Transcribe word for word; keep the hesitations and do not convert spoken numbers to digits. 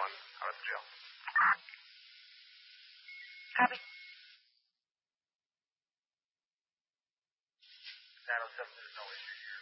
one. Out at the jail. Copy. nine oh seven, there's no issue here.